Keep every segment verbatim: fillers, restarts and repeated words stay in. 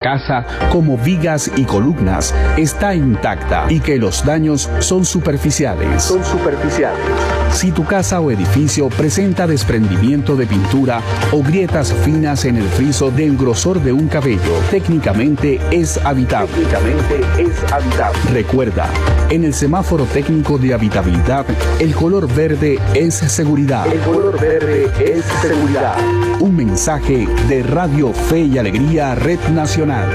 casa, como vigas y columnas, está intacta y que los daños son superficiales. Son superficiales. Si tu casa o edificio presenta desprendimiento de pintura o grietas finas en el friso del grosor de un cabello, técnicamente es habitable. Técnicamente es habitable. Recuerda, en el semáforo técnico de habitabilidad, el color verde es seguridad. El color verde es seguridad. Un mensaje de Radio Fe y Alegría, Red Nacional.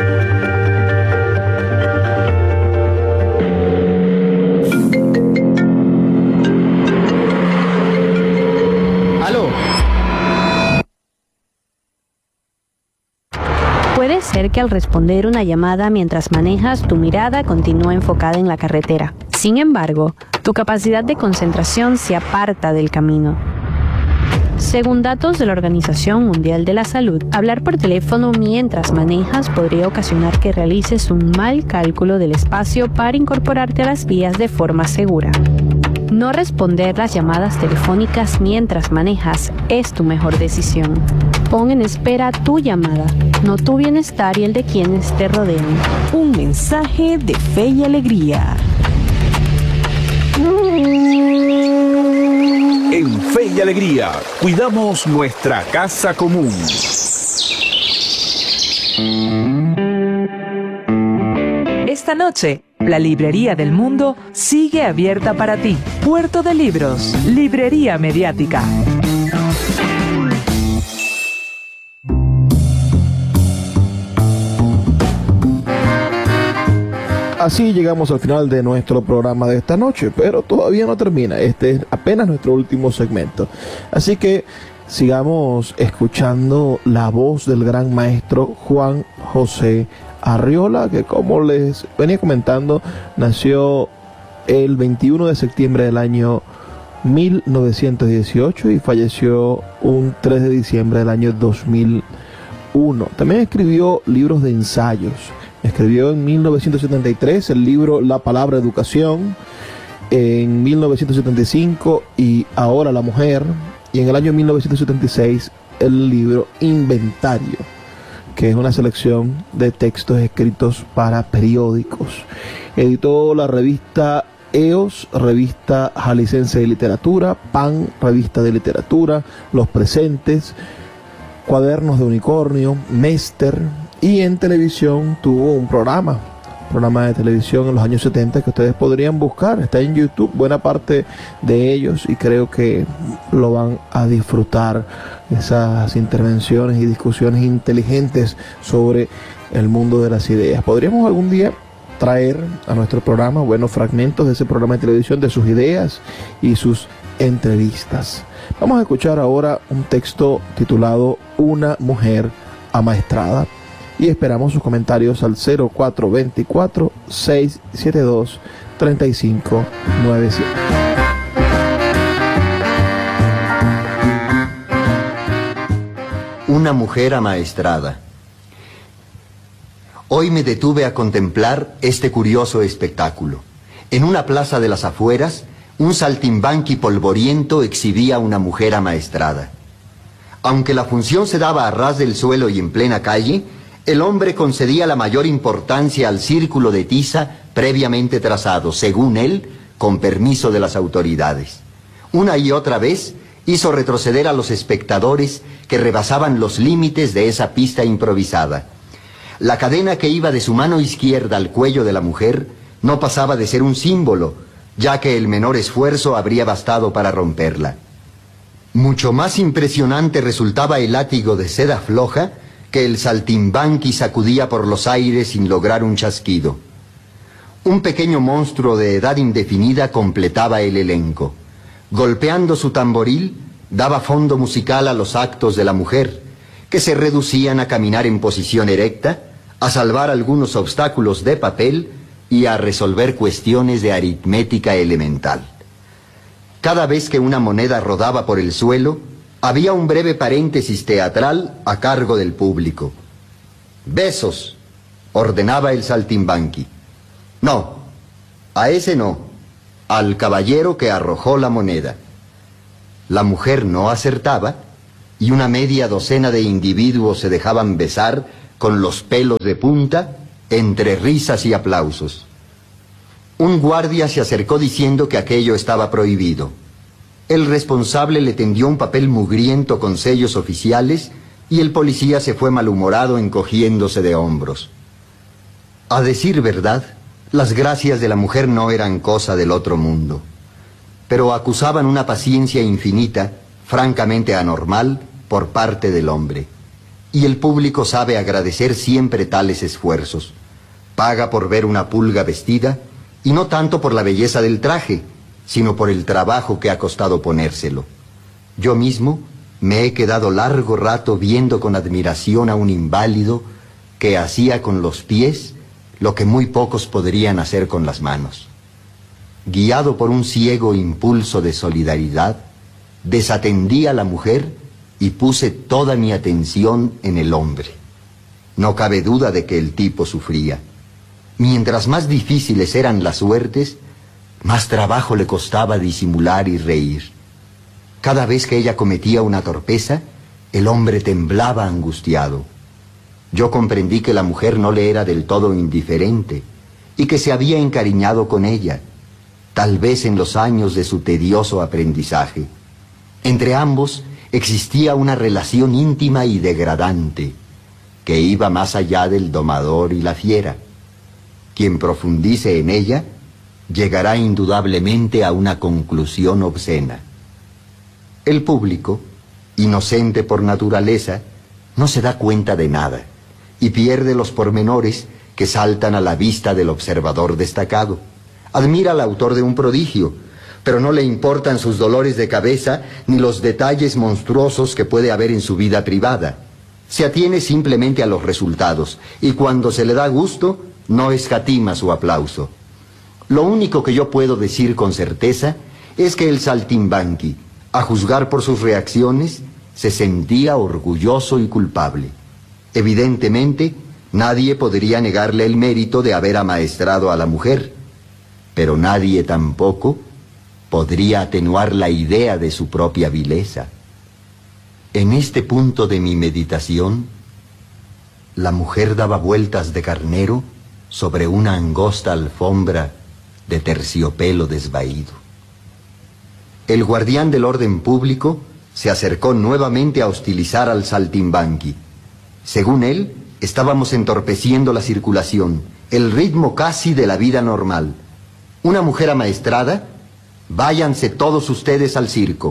Aló. Puede ser que al responder una llamada mientras manejas, tu mirada continúa enfocada en la carretera. Sin embargo, tu capacidad de concentración se aparta del camino. Según datos de la Organización Mundial de la Salud, hablar por teléfono mientras manejas podría ocasionar que realices un mal cálculo del espacio para incorporarte a las vías de forma segura. No responder las llamadas telefónicas mientras manejas es tu mejor decisión. Pon en espera tu llamada, no tu bienestar y el de quienes te rodean. Un mensaje de fe y alegría. En Fe y Alegría, cuidamos nuestra casa común. Esta noche, la Librería del Mundo sigue abierta para ti. Puerto de Libros, Librería Mediática. Así llegamos al final de nuestro programa de esta noche, pero todavía no termina. Este es apenas nuestro último segmento. Así que sigamos escuchando la voz del gran maestro Juan José Arriola, que como les venía comentando, nació el veintiuno de septiembre del año mil novecientos dieciocho y falleció un tres de diciembre del año dos mil uno. También escribió libros de ensayos. Escribió en mil novecientos setenta y tres el libro La Palabra Educación, en mil novecientos setenta y cinco y Ahora la Mujer, y en el año mil novecientos setenta y seis el libro Inventario, que es una selección de textos escritos para periódicos. Editó la revista E O S, revista jalisciense de literatura, P A N, revista de literatura, Los Presentes, Cuadernos de Unicornio, Mester, y en televisión tuvo un programa, programa de televisión en los años setenta que ustedes podrían buscar, está en YouTube, buena parte de ellos, y creo que lo van a disfrutar, esas intervenciones y discusiones inteligentes sobre el mundo de las ideas. Podríamos algún día traer a nuestro programa buenos fragmentos de ese programa de televisión, de sus ideas y sus entrevistas. Vamos a escuchar ahora un texto titulado Una mujer amaestrada, y esperamos sus comentarios al cero cuatro dos cuatro, seis siete dos, tres cinco nueve siete. Una mujer amaestrada. Hoy me detuve a contemplar este curioso espectáculo. En una plaza de las afueras, un saltimbanqui polvoriento exhibía una mujer amaestrada. Aunque la función se daba a ras del suelo y en plena calle, el hombre concedía la mayor importancia al círculo de tiza previamente trazado, según él, con permiso de las autoridades. Una y otra vez hizo retroceder a los espectadores que rebasaban los límites de esa pista improvisada. La cadena que iba de su mano izquierda al cuello de la mujer no pasaba de ser un símbolo, ya que el menor esfuerzo habría bastado para romperla. Mucho más impresionante resultaba el látigo de seda floja que el saltimbanqui sacudía por los aires sin lograr un chasquido. Un pequeño monstruo de edad indefinida completaba el elenco. Golpeando su tamboril, daba fondo musical a los actos de la mujer, que se reducían a caminar en posición erecta, a salvar algunos obstáculos de papel y a resolver cuestiones de aritmética elemental. Cada vez que una moneda rodaba por el suelo, había un breve paréntesis teatral a cargo del público. «Besos», ordenaba el saltimbanqui. «No, a ese no, al caballero que arrojó la moneda». La mujer no acertaba y una media docena de individuos se dejaban besar con los pelos de punta, entre risas y aplausos. Un guardia se acercó diciendo que aquello estaba prohibido. El responsable le tendió un papel mugriento con sellos oficiales y el policía se fue malhumorado encogiéndose de hombros. A decir verdad, las gracias de la mujer no eran cosa del otro mundo, pero acusaban una paciencia infinita, francamente anormal, por parte del hombre. Y el público sabe agradecer siempre tales esfuerzos. Paga por ver una pulga vestida, y no tanto por la belleza del traje, sino por el trabajo que ha costado ponérselo. Yo mismo me he quedado largo rato viendo con admiración a un inválido que hacía con los pies lo que muy pocos podrían hacer con las manos. Guiado por un ciego impulso de solidaridad, desatendí a la mujer y puse toda mi atención en el hombre. No cabe duda de que el tipo sufría. Mientras más difíciles eran las suertes, más trabajo le costaba disimular y reír. Cada vez que ella cometía una torpeza, el hombre temblaba angustiado. Yo comprendí que la mujer no le era del todo indiferente y que se había encariñado con ella, tal vez en los años de su tedioso aprendizaje. Entre ambos existía una relación íntima y degradante que iba más allá del domador y la fiera. Quien profundice en ella llegará indudablemente a una conclusión obscena. El público, inocente por naturaleza, no se da cuenta de nada y pierde los pormenores que saltan a la vista del observador destacado. Admira al autor de un prodigio, pero no le importan sus dolores de cabeza ni los detalles monstruosos que puede haber en su vida privada. Se atiene simplemente a los resultados y cuando se le da gusto, no escatima su aplauso. Lo único que yo puedo decir con certeza es que el saltimbanqui, a juzgar por sus reacciones, se sentía orgulloso y culpable. Evidentemente, nadie podría negarle el mérito de haber amaestrado a la mujer, pero nadie tampoco podría atenuar la idea de su propia vileza. En este punto de mi meditación, la mujer daba vueltas de carnero sobre una angosta alfombra de terciopelo desvaído. El guardián del orden público se acercó nuevamente a hostilizar al saltimbanqui. Según él, estábamos entorpeciendo la circulación, el ritmo casi de la vida normal. Una mujer amaestrada, váyanse todos ustedes al circo.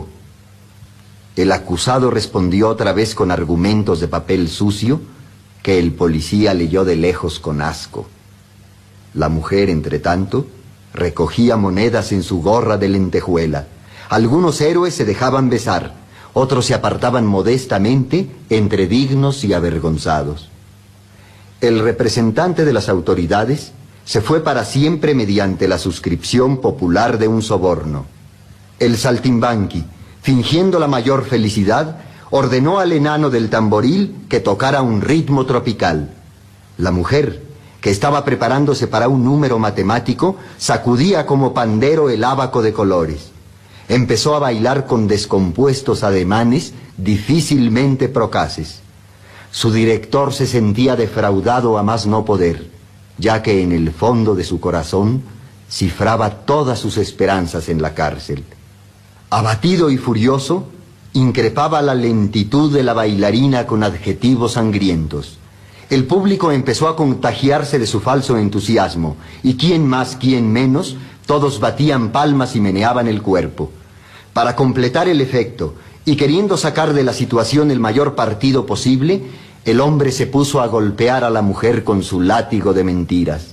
El acusado respondió otra vez con argumentos de papel sucio que el policía leyó de lejos con asco. La mujer, entre tanto, recogía monedas en su gorra de lentejuela. Algunos héroes se dejaban besar, otros se apartaban modestamente entre dignos y avergonzados. El representante de las autoridades se fue para siempre mediante la suscripción popular de un soborno. El saltimbanqui, fingiendo la mayor felicidad, ordenó al enano del tamboril que tocara un ritmo tropical. La mujer, que estaba preparándose para un número matemático, sacudía como pandero el ábaco de colores. Empezó a bailar con descompuestos ademanes difícilmente procaces. Su director se sentía defraudado a más no poder, ya que en el fondo de su corazón cifraba todas sus esperanzas en la cárcel. Abatido y furioso, increpaba la lentitud de la bailarina con adjetivos sangrientos. El público empezó a contagiarse de su falso entusiasmo, y quién más, quién menos, todos batían palmas y meneaban el cuerpo. Para completar el efecto, y queriendo sacar de la situación el mayor partido posible, el hombre se puso a golpear a la mujer con su látigo de mentiras.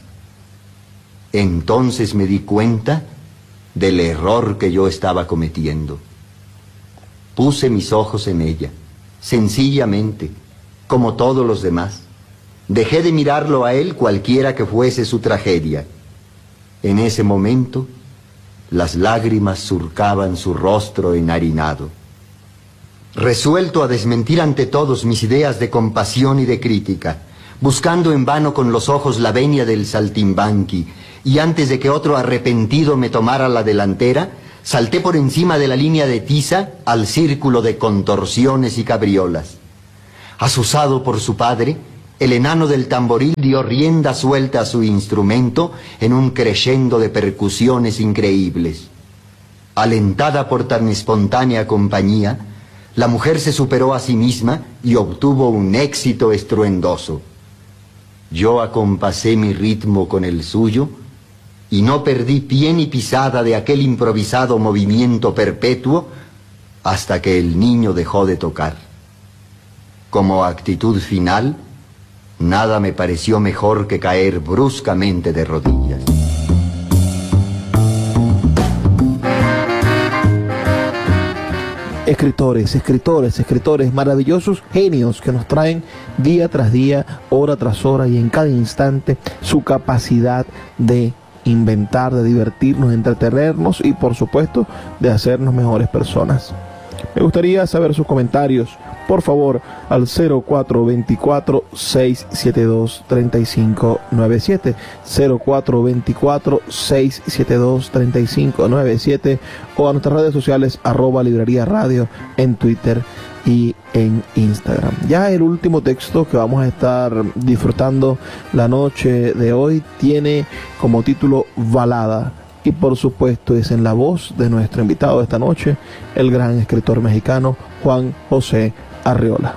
Entonces me di cuenta del error que yo estaba cometiendo. Puse mis ojos en ella, sencillamente, como todos los demás. Dejé de mirarlo a él cualquiera que fuese su tragedia. En ese momento, las lágrimas surcaban su rostro enharinado. Resuelto a desmentir ante todos mis ideas de compasión y de crítica, buscando en vano con los ojos la venia del saltimbanqui, y antes de que otro arrepentido me tomara la delantera, salté por encima de la línea de tiza al círculo de contorsiones y cabriolas. Asusado por su padre, el enano del tamboril dio rienda suelta a su instrumento en un crescendo de percusiones increíbles. Alentada por tan espontánea compañía, la mujer se superó a sí misma y obtuvo un éxito estruendoso. Yo acompasé mi ritmo con el suyo y no perdí pie ni pisada de aquel improvisado movimiento perpetuo hasta que el niño dejó de tocar. Como actitud final, nada me pareció mejor que caer bruscamente de rodillas. Escritores, escritores, escritores, maravillosos genios que nos traen día tras día, hora tras hora y en cada instante su capacidad de inventar, de divertirnos, de entretenernos y por supuesto de hacernos mejores personas. Me gustaría saber sus comentarios, por favor, al cero cuatro dos cuatro, seis siete dos, tres cinco nueve siete, cero cuatro dos cuatro, seis siete dos, tres cinco nueve siete o a nuestras redes sociales arroba librería radio en Twitter y en Instagram. Ya el último texto que vamos a estar disfrutando la noche de hoy tiene como título Balada. Y por supuesto es en la voz de nuestro invitado de esta noche, el gran escritor mexicano Juan José Arriola.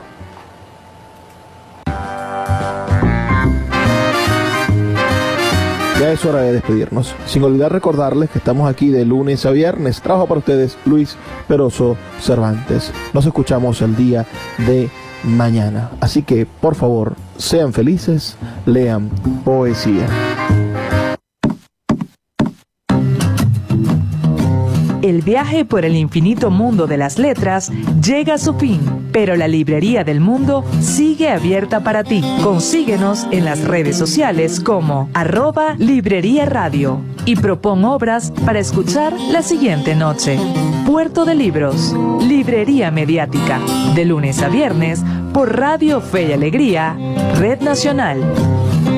Ya es hora de despedirnos. Sin olvidar recordarles que estamos aquí de lunes a viernes. Trabajo para ustedes Luis Peroso Cervantes. Nos escuchamos el día de mañana. Así que, por favor, sean felices, lean poesía. El viaje por el infinito mundo de las letras llega a su fin, pero la Librería del Mundo sigue abierta para ti. Consíguenos en las redes sociales como arroba Librería Radio y propon obras para escuchar la siguiente noche. Puerto de Libros, Librería Mediática, de lunes a viernes por Radio Fe y Alegría, Red Nacional.